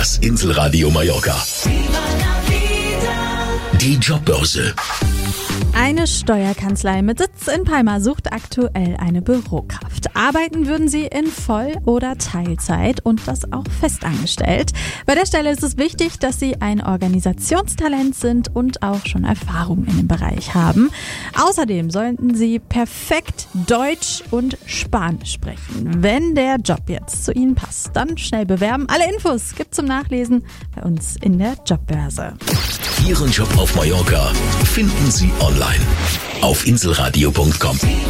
Das Inselradio Mallorca. Die Jobbörse. Eine Steuerkanzlei mit Sitz in Palma sucht aktuell eine Bürokraft. Arbeiten würden sie in Voll- oder Teilzeit und das auch festangestellt. Bei der Stelle ist es wichtig, dass sie ein Organisationstalent sind und auch schon Erfahrung in dem Bereich haben. Außerdem sollten sie perfekt Deutsch und Spanisch sprechen. Wenn der Job jetzt zu Ihnen passt, dann schnell bewerben. Alle Infos gibt's zum Nachlesen bei uns in der Jobbörse. Ihren Job auf Mallorca finden Sie online auf inselradio.com.